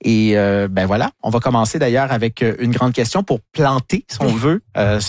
Et ben voilà, on va commencer d'ailleurs avec une grande question pour planter, si on veut,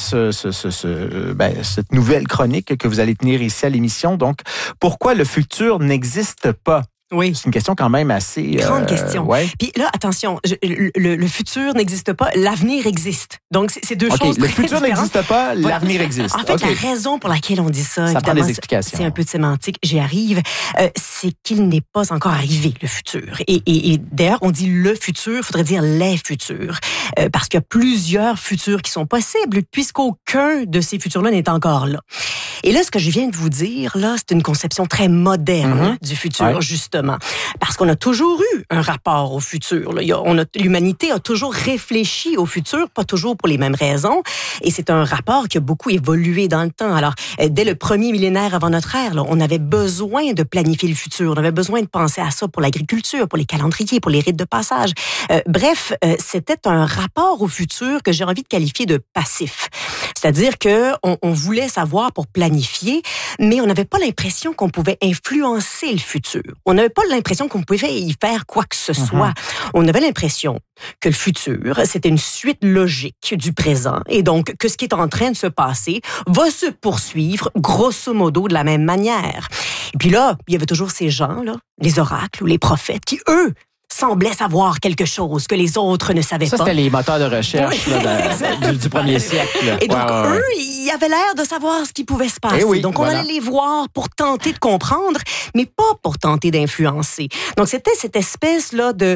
cette nouvelle chronique que vous allez tenir ici à l'émission. Donc, pourquoi le futur n'existe pas? Oui. C'est une question quand même assez... Grande question. Ouais. Puis là, attention, le futur n'existe pas, l'avenir existe. Donc, c'est deux choses le très futur différentes. n'existe pas, l'avenir existe. En fait, la raison pour laquelle on dit ça, prend des explications. C'est un peu de sémantique, j'y arrive, c'est qu'il n'est pas encore arrivé, le futur. Et d'ailleurs, on dit le futur, il faudrait dire les futurs. Parce qu'il y a plusieurs futurs qui sont possibles, puisqu'aucun de ces futurs-là n'est encore là. Et là, ce que je viens de vous dire, là, c'est une conception très moderne du futur, justement. Parce qu'on a toujours eu un rapport au futur. L'humanité a toujours réfléchi au futur, pas toujours pour les mêmes raisons. Et c'est un rapport qui a beaucoup évolué dans le temps. Alors, dès le premier millénaire avant notre ère, là, on avait besoin de planifier le futur. On avait besoin de penser à ça pour l'agriculture, pour les calendriers, pour les rites de passage. Bref, c'était un rapport au futur que j'ai envie de qualifier de passif. C'est-à-dire qu'on voulait savoir pour planifier, mais on n'avait pas l'impression qu'on pouvait influencer le futur. On n'avait pas l'impression qu'on pouvait y faire quoi que ce soit. On avait l'impression que le futur, c'était une suite logique du présent et donc que ce qui est en train de se passer va se poursuivre grosso modo de la même manière. Et puis là, il y avait toujours ces gens, là, les oracles ou les prophètes qui, eux, semblaient savoir quelque chose que les autres ne savaient pas. Ça, c'était les moteurs de recherche du premier siècle. Là. Et donc, eux, ils avaient l'air de savoir ce qui pouvait se passer. Donc, on allait les voir pour tenter de comprendre, mais pas pour tenter d'influencer. Donc, c'était cette espèce-là de...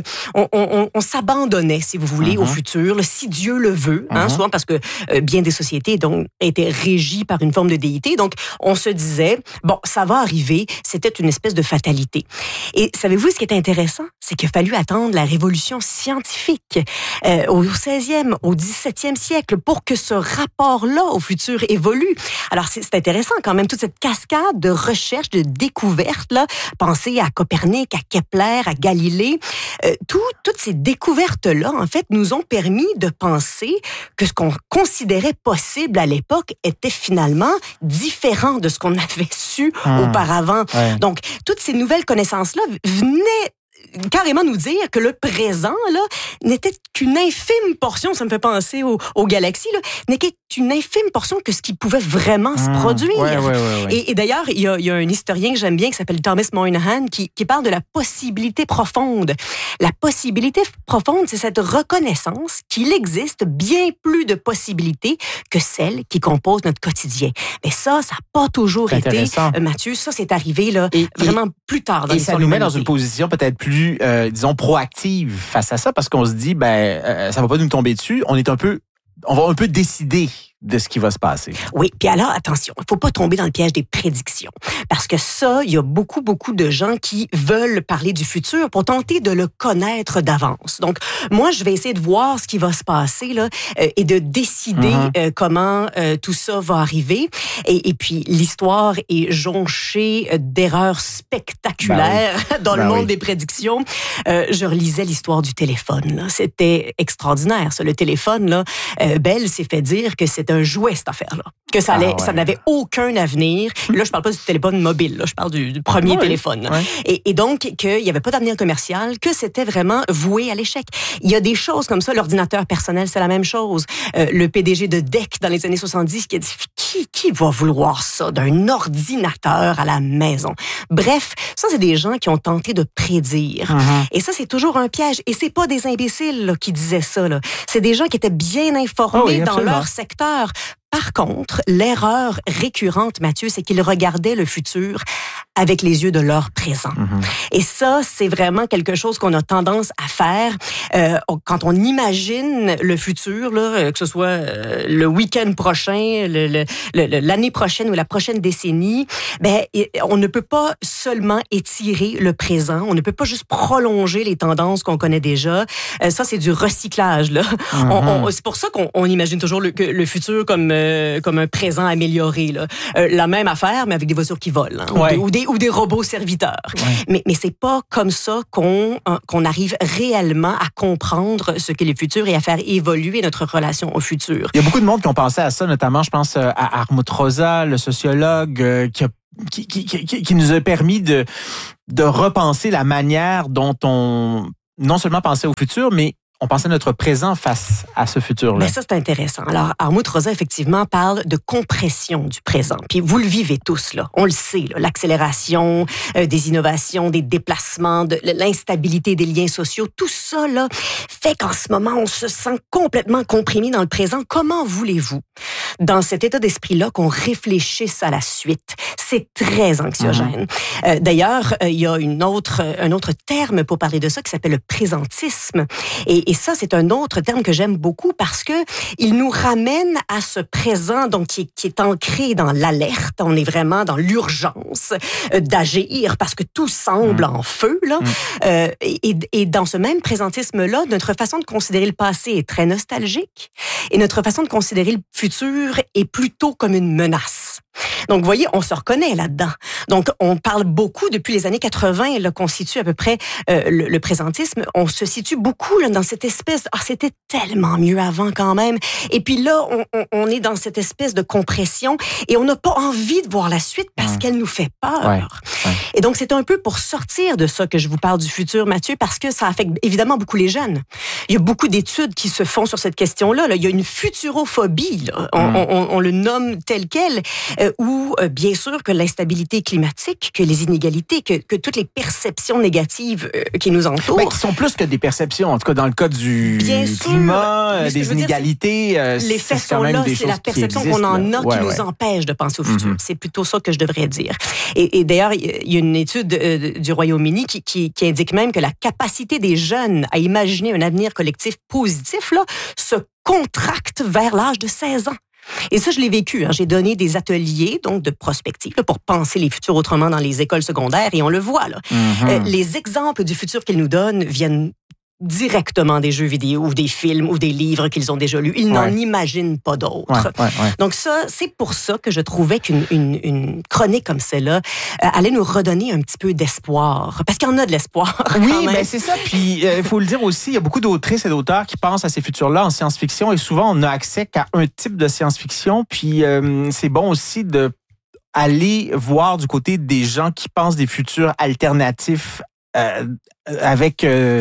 On s'abandonnait, si vous voulez, au futur, là, si Dieu le veut, souvent parce que bien des sociétés donc, étaient régies par une forme de déité. Donc, on se disait, bon, ça va arriver. C'était une espèce de fatalité. Et savez-vous ce qui est intéressant? C'est qu'il a fallu attendre la révolution scientifique au 16e, au 17e siècle pour que ce rapport-là au futur évolue. Alors, c'est intéressant quand même, toute cette cascade de recherches, de découvertes, là. Pensez à Copernic, à Kepler, à Galilée. Toutes ces découvertes-là, en fait, nous ont permis de penser que ce qu'on considérait possible à l'époque était finalement différent de ce qu'on avait su auparavant. Ouais. Donc, toutes ces nouvelles connaissances-là venaient carrément nous dire que le présent là n'était qu'une infime portion, ça me fait penser aux galaxies, là, n'était qu'une infime portion que ce qui pouvait vraiment se produire. Ouais. Et d'ailleurs, il y a un historien que j'aime bien qui s'appelle Thomas Moynihan qui parle de la possibilité profonde. La possibilité profonde, c'est cette reconnaissance qu'il existe bien plus de possibilités que celles qui composent notre quotidien. Mais ça n'a pas toujours été, Mathieu, ça c'est arrivé là, vraiment plus tard dans l'histoire de l'humanité. Et ça nous met dans une position peut-être plus, disons, proactive face à ça, parce qu'on se dit, ça va pas nous tomber dessus, on va un peu décider de ce qui va se passer. Oui, puis alors, attention, il ne faut pas tomber dans le piège des prédictions. Parce que ça, il y a beaucoup de gens qui veulent parler du futur pour tenter de le connaître d'avance. Donc, moi, je vais essayer de voir ce qui va se passer là, et de décider comment tout ça va arriver. Et puis, l'histoire est jonchée d'erreurs spectaculaires dans le monde des prédictions. Je relisais l'histoire du téléphone. Là. C'était extraordinaire, ça. Le téléphone, là, Bell s'est fait dire que c'était un jouet, cette affaire-là. Que ça n'avait aucun avenir. Là, je parle pas du téléphone mobile, là, je parle du premier téléphone. Et donc, qu'il n'y avait pas d'avenir commercial, que c'était vraiment voué à l'échec. Il y a des choses comme ça. L'ordinateur personnel, c'est la même chose. Le PDG de DEC dans les années 70 qui a dit qui va vouloir ça d'un ordinateur à la maison? Bref, ça, c'est des gens qui ont tenté de prédire. Et ça, c'est toujours un piège. Et c'est pas des imbéciles là, qui disaient ça. Là. C'est des gens qui étaient bien informés dans leur secteur. Par contre, l'erreur récurrente, Mathieu, c'est qu'ils regardaient le futur avec les yeux de leur présent. Et ça, c'est vraiment quelque chose qu'on a tendance à faire quand on imagine le futur, là, que ce soit le week-end prochain, l'année prochaine ou la prochaine décennie. On ne peut pas seulement étirer le présent, on ne peut pas juste prolonger les tendances qu'on connaît déjà. Ça, c'est du recyclage. Là. C'est pour ça qu'on imagine toujours le futur comme un présent amélioré. Là. La même affaire, mais avec des voitures qui volent. Hein, ou des robots serviteurs. Mais c'est pas comme ça qu'on arrive réellement à comprendre ce qu'est le futur et à faire évoluer notre relation au futur. Il y a beaucoup de monde qui ont pensé à ça, notamment, je pense, à Armut Rosa, le sociologue, qui nous a permis de repenser la manière dont on non seulement penser au futur, mais on pensait à notre présent face à ce futur-là. Mais ça, c'est intéressant. Alors, Armut Rosa, effectivement, parle de compression du présent. Puis vous le vivez tous, là. On le sait, là. L'accélération des innovations, des déplacements, de l'instabilité des liens sociaux, tout ça, là, fait qu'en ce moment, on se sent complètement comprimé dans le présent. Comment voulez-vous, dans cet état d'esprit-là, qu'on réfléchisse à la suite? C'est très anxiogène. D'ailleurs, il y a un autre terme pour parler de ça qui s'appelle le présentisme. Et ça, c'est un autre terme que j'aime beaucoup parce que il nous ramène à ce présent, donc qui est ancré dans l'alerte. On est vraiment dans l'urgence d'agir parce que tout semble en feu, là. Et dans ce même présentisme-là, notre façon de considérer le passé est très nostalgique et notre façon de considérer le futur est plutôt comme une menace. Donc, vous voyez, on se reconnaît là-dedans. Donc, on parle beaucoup, depuis les années 80, là, qu'on situe à peu près le présentisme. On se situe beaucoup là, dans cette espèce... c'était tellement mieux avant quand même. Et puis là, on est dans cette espèce de compression et on n'a pas envie de voir la suite parce qu'elle nous fait peur. Ouais. Et donc, c'est un peu pour sortir de ça que je vous parle du futur, Mathieu, parce que ça affecte évidemment beaucoup les jeunes. Il y a beaucoup d'études qui se font sur cette question-là. Là. Il y a une futurophobie, là. On le nomme tel quel, où bien sûr que l'instabilité climatique, que les inégalités, que toutes les perceptions négatives qui nous entourent. Mais qui sont plus que des perceptions, en tout cas dans le cas du climat, des inégalités. Les faits sont là, c'est la perception qu'on en a qui nous empêche de penser au futur. C'est plutôt ça que je devrais dire. Et d'ailleurs, il y a une étude du Royaume-Uni qui indique même que la capacité des jeunes à imaginer un avenir collectif positif là, se contracte vers l'âge de 16 ans. Et ça, je l'ai vécu. J'ai donné des ateliers donc de prospective là, pour penser les futurs autrement dans les écoles secondaires et on le voit. Là. Les exemples du futur qu'ils nous donnent viennent directement des jeux vidéo ou des films ou des livres qu'ils ont déjà lus. Ils n'en imaginent pas d'autres. Donc ça, c'est pour ça que je trouvais qu'une chronique comme celle-là allait nous redonner un petit peu d'espoir. Parce qu'il y en a de l'espoir. Oui, mais c'est ça. Puis, il faut le dire aussi, il y a beaucoup d'autrices et d'auteurs qui pensent à ces futurs-là en science-fiction et souvent, on n'a accès qu'à un type de science-fiction. Puis, c'est bon aussi de aller voir du côté des gens qui pensent des futurs alternatifs avec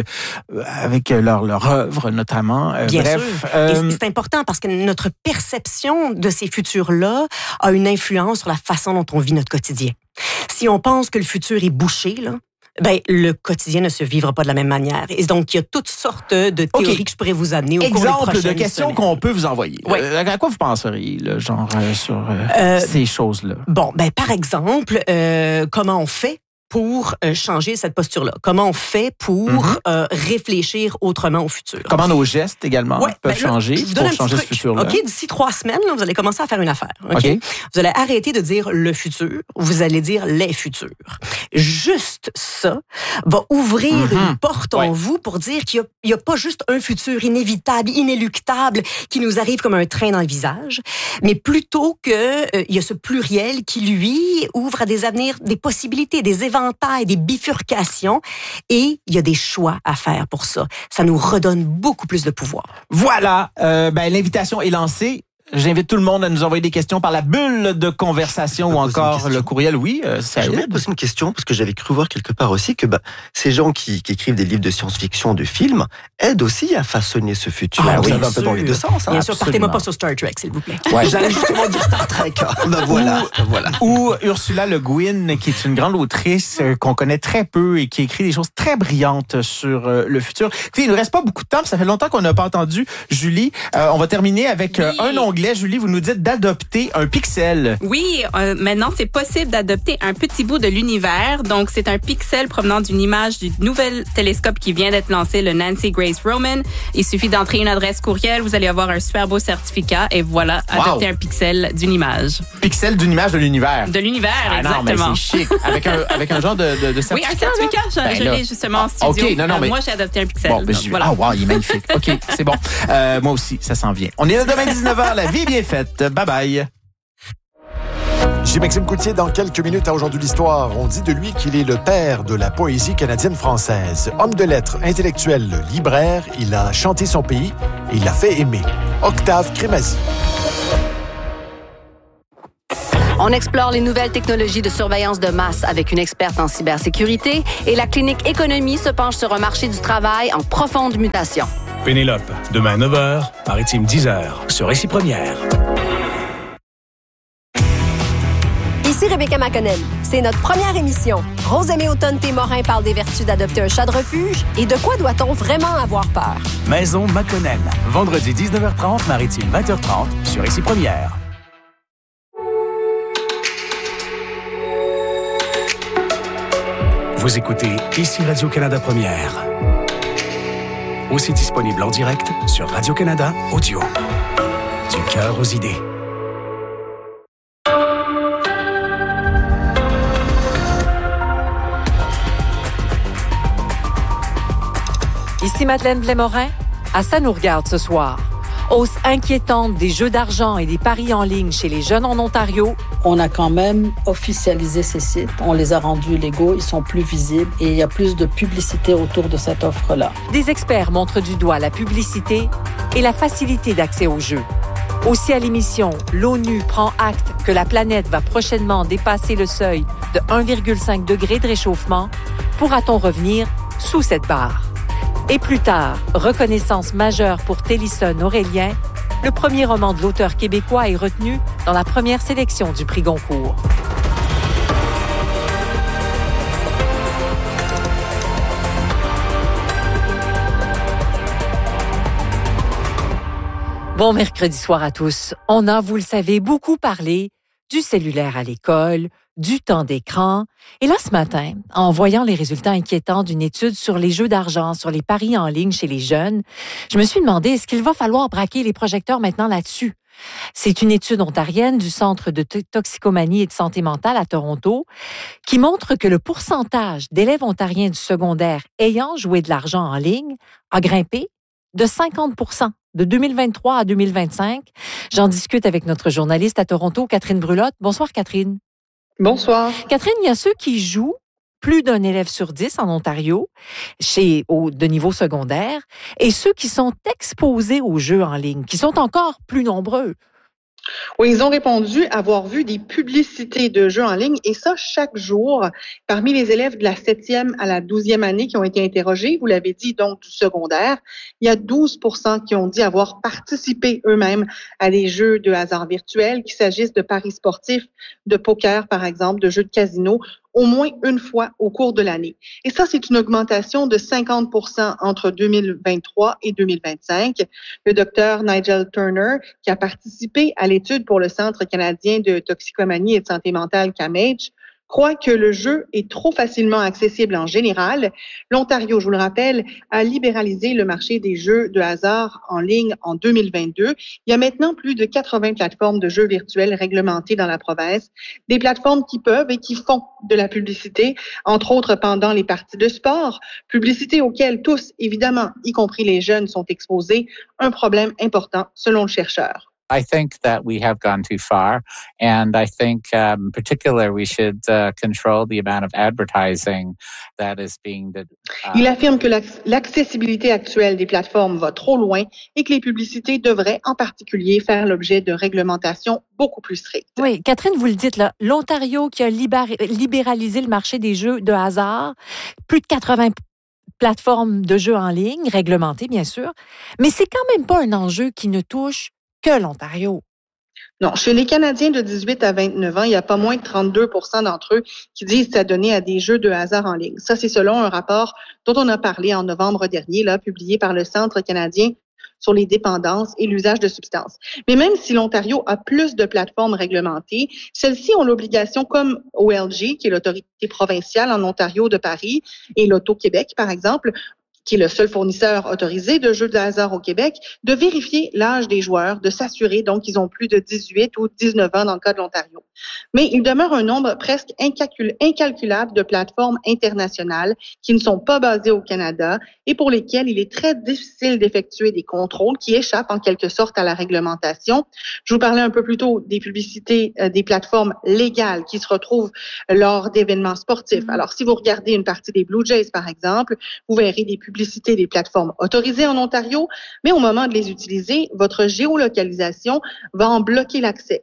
leur œuvre notamment. Bien sûr. Et c'est important parce que notre perception de ces futurs-là a une influence sur la façon dont on vit notre quotidien. Si on pense que le futur est bouché, là, le quotidien ne se vivra pas de la même manière. Et donc, il y a toutes sortes de théories que je pourrais vous amener au cours des prochaines de questions semaines. Qu'on peut vous envoyer. À quoi vous penseriez, là, genre, sur ces choses-là? Bon, par exemple, comment on fait pour changer cette posture-là? Comment on fait pour réfléchir autrement au futur? Comment nos gestes également peuvent changer pour changer ce futur-là? OK, d'ici 3 semaines, là, vous allez commencer à faire une affaire. Okay? Vous allez arrêter de dire le futur, vous allez dire les futurs. Juste ça va ouvrir une porte en vous pour dire qu'il n'y a pas juste un futur inévitable, inéluctable, qui nous arrive comme un train dans le visage, mais plutôt qu'il y a ce pluriel qui, lui, ouvre à des avenirs, des possibilités, des éventails, des bifurcations, et il y a des choix à faire pour ça. Ça nous redonne beaucoup plus de pouvoir. Voilà, l'invitation est lancée. J'invite tout le monde à nous envoyer des questions par la bulle de conversation ou encore le courriel. Oui, je voulais poser une question parce que j'avais cru voir quelque part aussi que ces gens qui écrivent des livres de science-fiction, de films, aident aussi à façonner ce futur. Ah, oui, ça va un peu dans les deux sens. Bien sûr, partez-moi pas sur Star Trek, s'il vous plaît. Ouais. J'allais justement dire Star Trek. Voilà. Ou Ursula Le Guin, qui est une grande autrice qu'on connaît très peu et qui écrit des choses très brillantes sur le futur. Il ne nous reste pas beaucoup de temps, ça fait longtemps qu'on n'a pas entendu Julie. On va terminer avec un onglet. Julie, vous nous dites d'adopter un pixel. Oui, maintenant, c'est possible d'adopter un petit bout de l'univers. Donc, c'est un pixel provenant d'une image du nouvel télescope qui vient d'être lancé, le Nancy Grace Roman. Il suffit d'entrer une adresse courriel, vous allez avoir un super beau certificat et voilà, adopter un pixel d'une image. Pixel d'une image de l'univers. De l'univers, exactement. Non, mais c'est chic. Avec un genre de certificat. Oui, un certificat, je l'ai justement en studio. OK, non, mais... Moi, j'ai adopté un pixel. Bon, voilà. Oh, wow, il est magnifique. OK, c'est bon. Moi aussi, ça s'en vient. On est là demain 19h, la vie est bien faite. Bye bye. J'ai Maxime Coutier dans quelques minutes à Aujourd'hui l'Histoire. On dit de lui qu'il est le père de la poésie canadienne-française. Homme de lettres, intellectuel, libraire, il a chanté son pays et il l'a fait aimer. Octave Crémazie. On explore les nouvelles technologies de surveillance de masse avec une experte en cybersécurité et la clinique Économie se penche sur un marché du travail en profonde mutation. Pénélope, demain 9h, Maritime 10h, sur Récit Première. Ici Rebecca McConnell. C'est notre première émission. Rosemée Automne-Témorin parle des vertus d'adopter un chat de refuge et de quoi doit-on vraiment avoir peur. Maison McConnell, vendredi 19h30, Maritime 20h30, sur Récit Première. Vous écoutez Ici Radio-Canada Première. Aussi disponible en direct sur Radio-Canada Audio. Du cœur aux idées. Ici Madeleine Blais-Morin. À ça nous regarde ce soir. Hausse inquiétante des jeux d'argent et des paris en ligne chez les jeunes en Ontario. On a quand même officialisé ces sites. On les a rendus légaux, ils sont plus visibles et il y a plus de publicité autour de cette offre-là. Des experts montrent du doigt la publicité et la facilité d'accès aux jeux. Aussi à l'émission, l'ONU prend acte que la planète va prochainement dépasser le seuil de 1,5 degré de réchauffement. Pourra-t-on revenir sous cette barre? Et plus tard, reconnaissance majeure pour Télison Aurélien, le premier roman de l'auteur québécois est retenu dans la première sélection du prix Goncourt. Bon mercredi soir à tous. On a, vous le savez, beaucoup parlé du cellulaire à l'école, du temps d'écran. Et là, ce matin, en voyant les résultats inquiétants d'une étude sur les jeux d'argent, sur les paris en ligne chez les jeunes, je me suis demandé, est-ce qu'il va falloir braquer les projecteurs maintenant là-dessus? C'est une étude ontarienne du Centre de toxicomanie et de santé mentale à Toronto qui montre que le pourcentage d'élèves ontariens du secondaire ayant joué de l'argent en ligne a grimpé de 50% de 2023 à 2025. J'en discute avec notre journaliste à Toronto, Catherine Brulotte. Bonsoir, Catherine. Bonsoir. Catherine, il y a ceux qui jouent, plus d'un élève sur 10 en Ontario, de niveau secondaire, et ceux qui sont exposés aux jeux en ligne, qui sont encore plus nombreux. Oui, ils ont répondu avoir vu des publicités de jeux en ligne, et ça chaque jour, parmi les élèves de la 7e à la 12e année qui ont été interrogés, vous l'avez dit, donc du secondaire, il y a 12% qui ont dit avoir participé eux-mêmes à des jeux de hasard virtuels, qu'il s'agisse de paris sportifs, de poker par exemple, de jeux de casino, au moins une fois au cours de l'année. Et ça, c'est une augmentation de 50% entre 2023 et 2025. Le docteur Nigel Turner, qui a participé à l'étude pour le Centre canadien de toxicomanie et de santé mentale CAMH, croit que le jeu est trop facilement accessible en général. L'Ontario, je vous le rappelle, a libéralisé le marché des jeux de hasard en ligne en 2022. Il y a maintenant plus de 80 plateformes de jeux virtuels réglementées dans la province, des plateformes qui peuvent et qui font de la publicité, entre autres pendant les parties de sport, publicité auxquelles tous, évidemment, y compris les jeunes, sont exposés, un problème important selon le chercheur. I think that we have gone too far, and I think, in particular, we should control the amount of advertising that is being. Il affirme que l'accessibilité actuelle des plateformes va trop loin et que les publicités devraient, en particulier, faire l'objet de réglementations beaucoup plus strictes. Oui, Catherine, vous le dites là, l'Ontario qui a libéralisé le marché des jeux de hasard, plus de 80 plateformes de jeux en ligne, réglementées bien sûr, mais c'est quand même pas un enjeu qui ne touche que l'Ontario. Non, chez les Canadiens de 18 à 29 ans, il y a pas moins de 32% d'entre eux qui disent s'adonner à des jeux de hasard en ligne. Ça, c'est selon un rapport dont on a parlé en novembre dernier, là, publié par le Centre canadien sur les dépendances et l'usage de substances. Mais même si l'Ontario a plus de plateformes réglementées, celles-ci ont l'obligation, comme OLG, qui est l'autorité provinciale en Ontario de Paris, et l'Auto-Québec, par exemple, qui est le seul fournisseur autorisé de jeux de hasard au Québec, de vérifier l'âge des joueurs, de s'assurer donc qu'ils ont plus de 18 ou 19 ans dans le cas de l'Ontario. Mais il demeure un nombre presque incalculable de plateformes internationales qui ne sont pas basées au Canada et pour lesquelles il est très difficile d'effectuer des contrôles qui échappent en quelque sorte à la réglementation. Je vous parlais un peu plus tôt des publicités des plateformes légales qui se retrouvent lors d'événements sportifs. Alors, si vous regardez une partie des Blue Jays, par exemple, vous verrez des publicités des plateformes autorisées en Ontario, mais au moment de les utiliser, votre géolocalisation va en bloquer l'accès.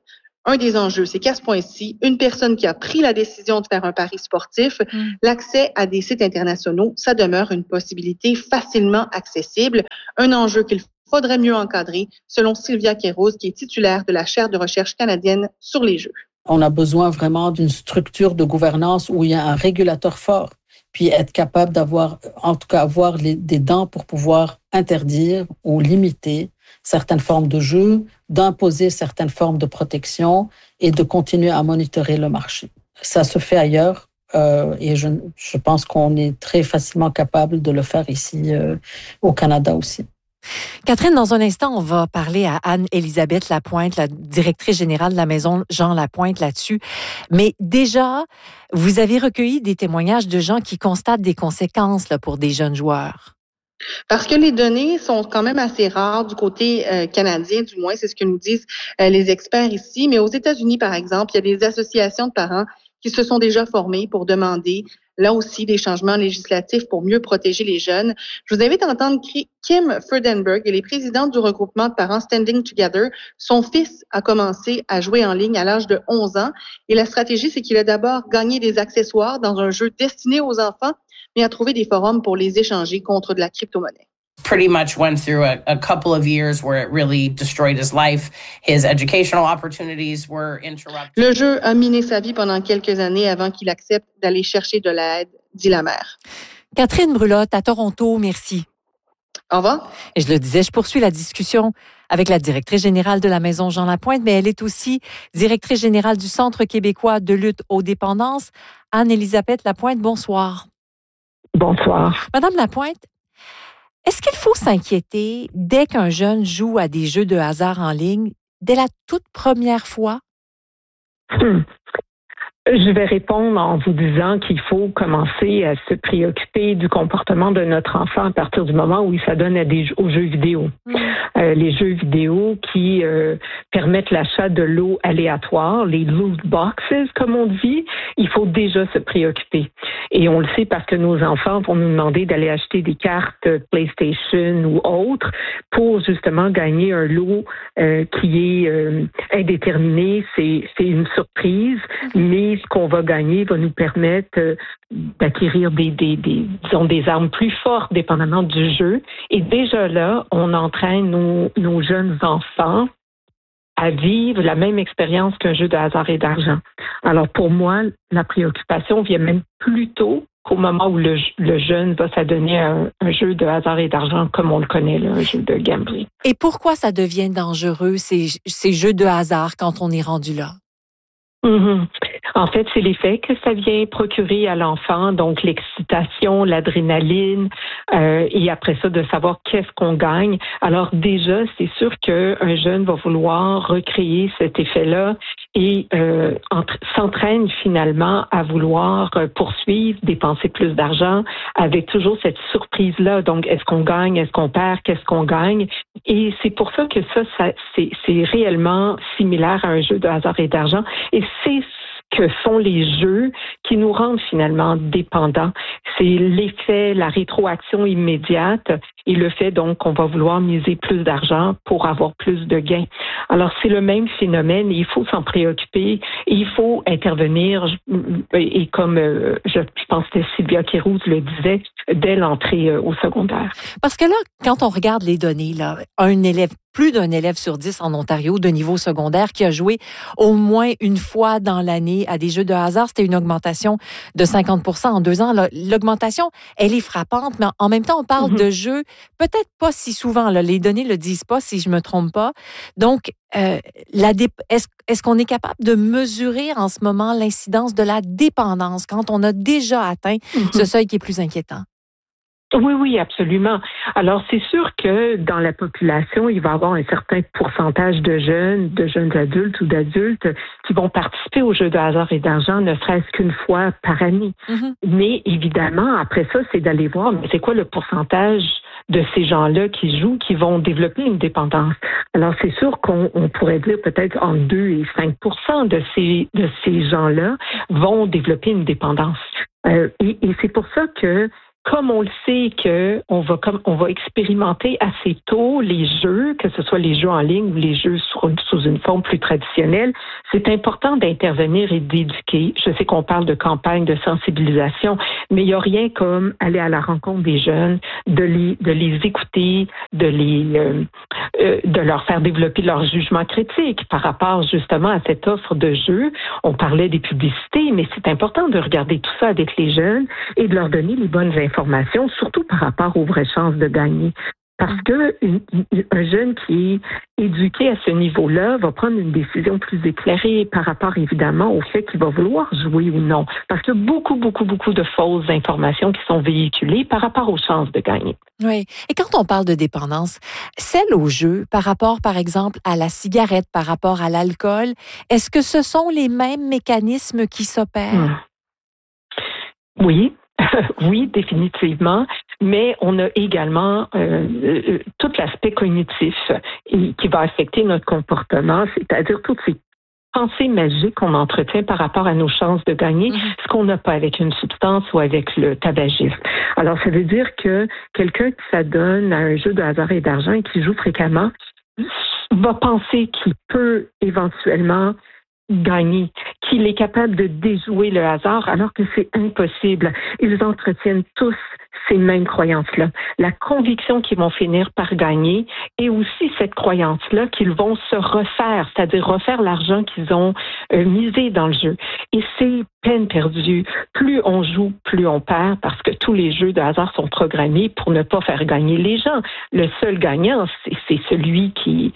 Un des enjeux, c'est qu'à ce point-ci, une personne qui a pris la décision de faire un pari sportif, l'accès à des sites internationaux, ça demeure une possibilité facilement accessible, un enjeu qu'il faudrait mieux encadrer, selon Sylvia Queiroz, qui est titulaire de la chaire de recherche canadienne sur les jeux. On a besoin vraiment d'une structure de gouvernance où il y a un régulateur fort, puis être capable d'avoir, en tout cas, avoir des dents pour pouvoir interdire ou limiter certaines formes de jeux, d'imposer certaines formes de protection et de continuer à monitorer le marché. Ça se fait ailleurs et je pense qu'on est très facilement capable de le faire ici au Canada aussi. Catherine, dans un instant, on va parler à Anne-Élisabeth Lapointe, la directrice générale de la Maison Jean Lapointe là-dessus. Mais déjà, vous avez recueilli des témoignages de gens qui constatent des conséquences là, pour des jeunes joueurs. Parce que les données sont quand même assez rares du côté canadien, du moins, c'est ce que nous disent les experts ici. Mais aux États-Unis, par exemple, il y a des associations de parents qui se sont déjà formées pour demander, là aussi, des changements législatifs pour mieux protéger les jeunes. Je vous invite à entendre Kim Freudenberg. Elle est présidente du regroupement de parents Standing Together. Son fils a commencé à jouer en ligne à l'âge de 11 ans. Et la stratégie, c'est qu'il a d'abord gagné des accessoires dans un jeu destiné aux enfants, mais a trouvé des forums pour les échanger contre de la crypto-monnaie. Pretty much went through a couple of years where it really destroyed his life. His educational opportunities were interrupted. Le jeu a miné sa vie pendant quelques années avant qu'il accepte d'aller chercher de l'aide, dit la mère. Catherine Brulotte, à Toronto, merci. Au revoir. Et je le disais, je poursuis la discussion avec la directrice générale de la Maison Jean Lapointe, mais elle est aussi directrice générale du Centre québécois de lutte aux dépendances. Anne-Élisabeth Lapointe, bonsoir. Bonsoir. Madame Lapointe, est-ce qu'il faut s'inquiéter dès qu'un jeune joue à des jeux de hasard en ligne, dès la toute première fois? Je vais répondre en vous disant qu'il faut commencer à se préoccuper du comportement de notre enfant à partir du moment où il s'adonne aux jeux vidéo. Les jeux vidéo qui permettent l'achat de lots aléatoires, les loot boxes, comme on dit, il faut déjà se préoccuper. Et on le sait parce que nos enfants vont nous demander d'aller acheter des cartes PlayStation ou autres pour justement gagner un lot qui est indéterminé. C'est une surprise, mais ce qu'on va gagner va nous permettre d'acquérir des armes plus fortes dépendamment du jeu. Et déjà là, on entraîne nos jeunes enfants à vivre la même expérience qu'un jeu de hasard et d'argent. Alors pour moi, la préoccupation vient même plus tôt qu'au moment où le jeune va s'adonner à un jeu de hasard et d'argent comme on le connaît, là, un jeu de gambling. Et pourquoi ça devient dangereux, ces jeux de hasard, quand on est rendu là? En fait, c'est l'effet que ça vient procurer à l'enfant, donc l'excitation, l'adrénaline, et après ça, de savoir qu'est-ce qu'on gagne. Alors déjà, c'est sûr qu'un jeune va vouloir recréer cet effet-là et s'entraîne finalement à vouloir poursuivre, dépenser plus d'argent avec toujours cette surprise-là. Donc, est-ce qu'on gagne, est-ce qu'on perd, qu'est-ce qu'on gagne? Et c'est pour ça que c'est réellement similaire à un jeu de hasard et d'argent. Et c'est que sont les jeux qui nous rendent finalement dépendants. C'est l'effet, la rétroaction immédiate et le fait donc qu'on va vouloir miser plus d'argent pour avoir plus de gains. Alors c'est le même phénomène et il faut s'en préoccuper et il faut intervenir et comme je pense que Sylvia Queiroz le disait, dès l'entrée au secondaire. Parce que là, quand on regarde les données, là, plus d'un élève sur 10 en Ontario de niveau secondaire qui a joué au moins une fois dans l'année à des jeux de hasard, c'était une augmentation de 50% en 2 ans. L'augmentation, elle est frappante, mais en même temps, on parle de jeux peut-être pas si souvent. Là, les données le disent pas, si je me trompe pas. Donc, est-ce qu'on est capable de mesurer en ce moment l'incidence de la dépendance quand on a déjà atteint ce seuil qui est plus inquiétant? Oui, absolument. Alors, c'est sûr que dans la population, il va y avoir un certain pourcentage de jeunes adultes ou d'adultes qui vont participer aux jeux de hasard et d'argent, ne serait-ce qu'une fois par année. Mais évidemment, après ça, c'est d'aller voir, mais c'est quoi le pourcentage de ces gens-là qui jouent, qui vont développer une dépendance. Alors, c'est sûr qu'on pourrait dire peut-être entre 2 et 5% de ces gens-là vont développer une dépendance. Et c'est pour ça que comme on le sait qu'on va expérimenter assez tôt les jeux, que ce soit les jeux en ligne ou les jeux sous une forme plus traditionnelle, c'est important d'intervenir et d'éduquer. Je sais qu'on parle de campagne de sensibilisation, mais il n'y a rien comme aller à la rencontre des jeunes, de les écouter, de leur faire développer leur jugement critique par rapport justement à cette offre de jeux. On parlait des publicités, mais c'est important de regarder tout ça avec les jeunes et de leur donner les bonnes informations, surtout par rapport aux vraies chances de gagner. Parce que un jeune qui est éduqué à ce niveau-là va prendre une décision plus éclairée par rapport évidemment au fait qu'il va vouloir jouer ou non. Parce qu'il y a beaucoup de fausses informations qui sont véhiculées par rapport aux chances de gagner. Oui. Et quand on parle de dépendance, celle au jeu, par rapport, par exemple, à la cigarette, par rapport à l'alcool, est-ce que ce sont les mêmes mécanismes qui s'opèrent? Oui. Oui, définitivement, mais on a également tout l'aspect cognitif qui va affecter notre comportement, c'est-à-dire toutes ces pensées magiques qu'on entretient par rapport à nos chances de gagner, ce qu'on n'a pas avec une substance ou avec le tabagisme. Alors, ça veut dire que quelqu'un qui s'adonne à un jeu de hasard et d'argent et qui joue fréquemment va penser qu'il peut éventuellement gagner, qu'il est capable de déjouer le hasard alors que c'est impossible. Ils entretiennent tous ces mêmes croyances-là. La conviction qu'ils vont finir par gagner et aussi cette croyance-là qu'ils vont se refaire, c'est-à-dire refaire l'argent qu'ils ont misé dans le jeu. Et c'est peine perdue. Plus on joue, plus on perd parce que tous les jeux de hasard sont programmés pour ne pas faire gagner les gens. Le seul gagnant, c'est celui qui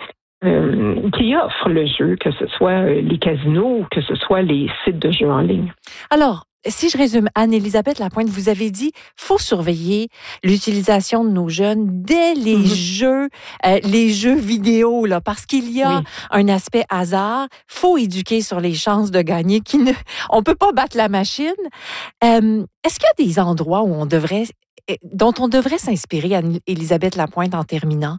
offre le jeu, que ce soit les casinos ou que ce soit les sites de jeux en ligne. Alors, si je résume, Anne-Élisabeth Lapointe, vous avez dit faut surveiller l'utilisation de nos jeunes dès les jeux vidéo, là, parce qu'il y a un aspect hasard. Faut éduquer sur les chances de gagner. On peut pas battre la machine. Est-ce qu'il y a des endroits dont on devrait s'inspirer, Anne-Élisabeth Lapointe, en terminant?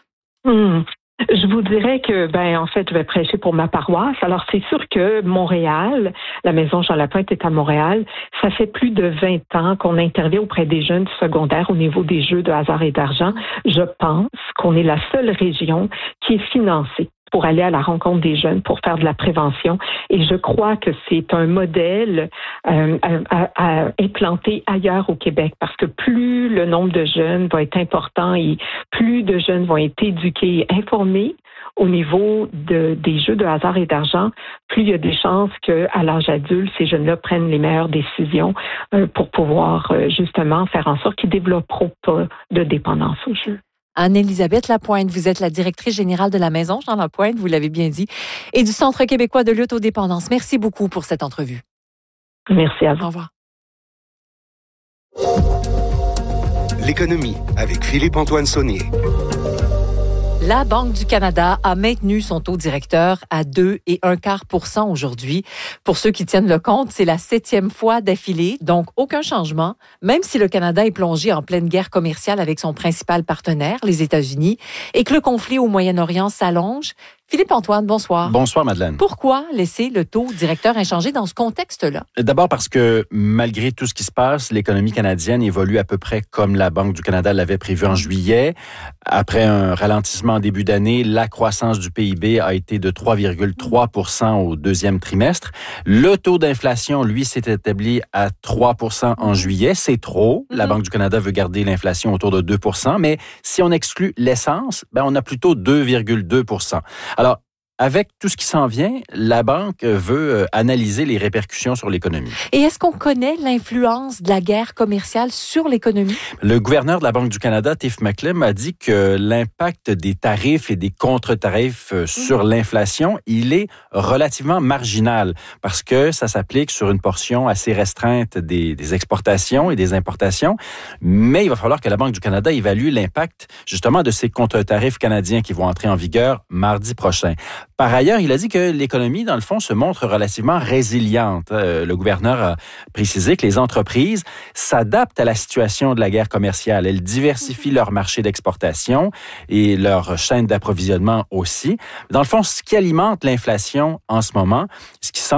Je vous dirais que, en fait, je vais prêcher pour ma paroisse. Alors, c'est sûr que Montréal, la Maison Jean Lapointe est à Montréal. Ça fait plus de 20 ans qu'on intervient auprès des jeunes du secondaire au niveau des jeux de hasard et d'argent. Je pense qu'on est la seule région qui est financée pour aller à la rencontre des jeunes, pour faire de la prévention. Et je crois que c'est un modèle à implanter ailleurs au Québec, parce que plus le nombre de jeunes va être important et plus de jeunes vont être éduqués et informés au niveau des jeux de hasard et d'argent, plus il y a des chances qu'à l'âge adulte, ces jeunes-là prennent les meilleures décisions pour pouvoir justement faire en sorte qu'ils ne développeront pas de dépendance au jeu. Anne-Élisabeth Lapointe, vous êtes la directrice générale de la Maison Jean Lapointe, vous l'avez bien dit, et du Centre québécois de lutte aux dépendances. Merci beaucoup pour cette entrevue. Merci à vous. Au revoir. L'économie avec Philippe-Antoine Saunier. La Banque du Canada a maintenu son taux directeur à 2,25% aujourd'hui. Pour ceux qui tiennent le compte, c'est la 7e fois d'affilée, donc aucun changement, même si le Canada est plongé en pleine guerre commerciale avec son principal partenaire, les États-Unis, et que le conflit au Moyen-Orient s'allonge. Philippe-Antoine, bonsoir. Bonsoir, Madeleine. Pourquoi laisser le taux directeur inchangé dans ce contexte-là? D'abord parce que, malgré tout ce qui se passe, l'économie canadienne évolue à peu près comme la Banque du Canada l'avait prévu en juillet. Après un ralentissement en début d'année, la croissance du PIB a été de 3,3% au deuxième trimestre. Le taux d'inflation, lui, s'est établi à 3% en juillet. C'est trop. La Banque du Canada veut garder l'inflation autour de 2%, mais si on exclut l'essence, on a plutôt 2,2%. Alors, avec tout ce qui s'en vient, la Banque veut analyser les répercussions sur l'économie. Et est-ce qu'on connaît l'influence de la guerre commerciale sur l'économie? Le gouverneur de la Banque du Canada, Tiff Macklem, a dit que l'impact des tarifs et des contre-tarifs sur l'inflation, il est relativement marginal parce que ça s'applique sur une portion assez restreinte des exportations et des importations. Mais il va falloir que la Banque du Canada évalue l'impact justement de ces contre-tarifs canadiens qui vont entrer en vigueur mardi prochain. Par ailleurs, il a dit que l'économie, dans le fond, se montre relativement résiliente. Le gouverneur a précisé que les entreprises s'adaptent à la situation de la guerre commerciale. Elles diversifient leur marché d'exportation et leur chaîne d'approvisionnement aussi. Dans le fond, ce qui alimente l'inflation en ce moment, ce qui semble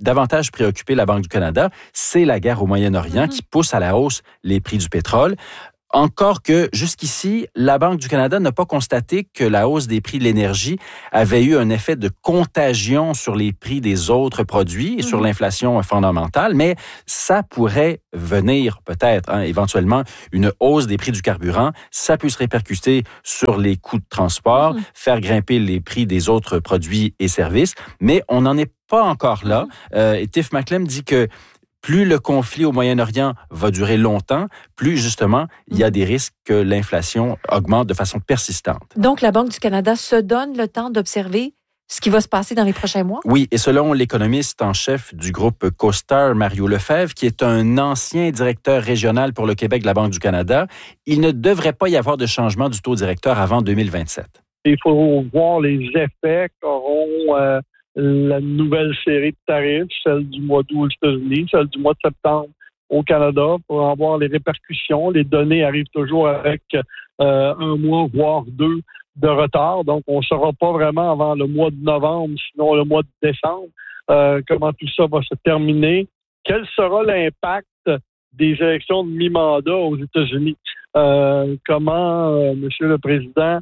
davantage préoccuper la Banque du Canada, c'est la guerre au Moyen-Orient qui pousse à la hausse les prix du pétrole. Encore que, jusqu'ici, la Banque du Canada n'a pas constaté que la hausse des prix de l'énergie avait eu un effet de contagion sur les prix des autres produits et sur l'inflation fondamentale, mais ça pourrait venir peut-être, éventuellement, une hausse des prix du carburant. Ça peut se répercuter sur les coûts de transport, faire grimper les prix des autres produits et services, mais on n'en est pas encore là. Et Tiff Macklem dit que plus le conflit au Moyen-Orient va durer longtemps, plus justement, il y a des risques que l'inflation augmente de façon persistante. Donc, la Banque du Canada se donne le temps d'observer ce qui va se passer dans les prochains mois? Oui, et selon l'économiste en chef du groupe CoStar, Mario Lefebvre, qui est un ancien directeur régional pour le Québec de la Banque du Canada, il ne devrait pas y avoir de changement du taux directeur avant 2027. Il faut voir les effets qu'auront la nouvelle série de tarifs, celle du mois d'août aux États-Unis, celle du mois de septembre au Canada, pour en voir les répercussions. Les données arrivent toujours avec un mois, voire 2 de retard. Donc, on ne saura pas vraiment avant le mois de novembre, sinon le mois de décembre, comment tout ça va se terminer. Quel sera l'impact des élections de mi-mandat aux États-Unis? Comment M. le Président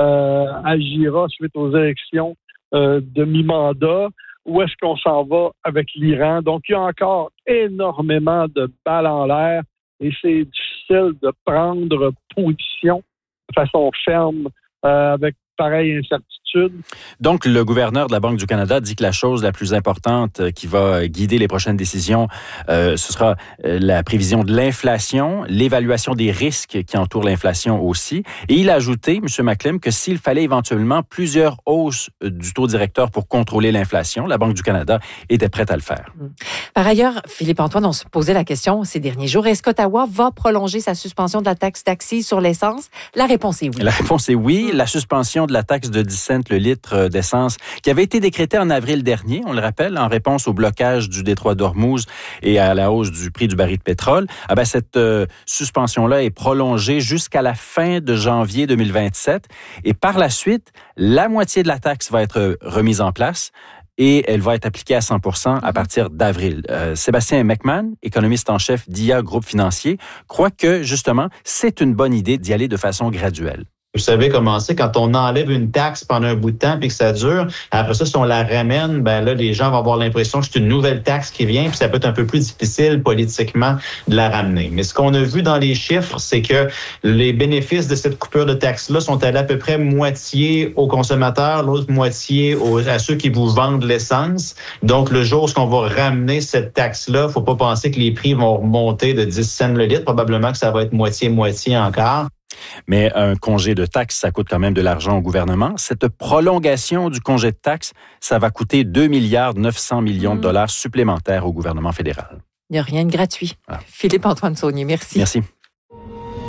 agira suite aux élections de mi-mandat? Où est-ce qu'on s'en va avec l'Iran? Donc, il y a encore énormément de balles en l'air et c'est difficile de prendre position de façon ferme avec pareille incertitude. Donc, le gouverneur de la Banque du Canada dit que la chose la plus importante qui va guider les prochaines décisions, ce sera la prévision de l'inflation, l'évaluation des risques qui entourent l'inflation aussi. Et il a ajouté, M. Macklem, que s'il fallait éventuellement plusieurs hausses du taux directeur pour contrôler l'inflation, la Banque du Canada était prête à le faire. Par ailleurs, Philippe-Antoine, on se posait la question ces derniers jours, est-ce qu'Ottawa va prolonger sa suspension de la taxe d'accise sur l'essence? La réponse est oui. La réponse est oui. La suspension de la taxe de 10 cents le litre d'essence qui avait été décrétée en avril dernier, on le rappelle, en réponse au blocage du détroit d'Ormuz et à la hausse du prix du baril de pétrole. Cette suspension-là est prolongée jusqu'à la fin de janvier 2027 et par la suite, la moitié de la taxe va être remise en place et elle va être appliquée à 100% à partir d'avril. Sébastien McMahon, économiste en chef d'IA Groupe Financier, croit que, justement, c'est une bonne idée d'y aller de façon graduelle. Vous savez comment c'est, quand on enlève une taxe pendant un bout de temps puis que ça dure, après ça, si on la ramène, là, les gens vont avoir l'impression que c'est une nouvelle taxe qui vient puis ça peut être un peu plus difficile politiquement de la ramener. Mais ce qu'on a vu dans les chiffres, c'est que les bénéfices de cette coupure de taxe-là sont allés à peu près moitié aux consommateurs, l'autre moitié à ceux qui vous vendent l'essence. Donc, le jour où on va ramener cette taxe-là, faut pas penser que les prix vont remonter de 10 cents le litre. Probablement que ça va être moitié-moitié encore. Mais un congé de taxe, ça coûte quand même de l'argent au gouvernement. Cette prolongation du congé de taxe, ça va coûter 2,9 milliards de dollars supplémentaires au gouvernement fédéral. Il n'y a rien de gratuit. Philippe-Antoine Saunier, merci. Merci.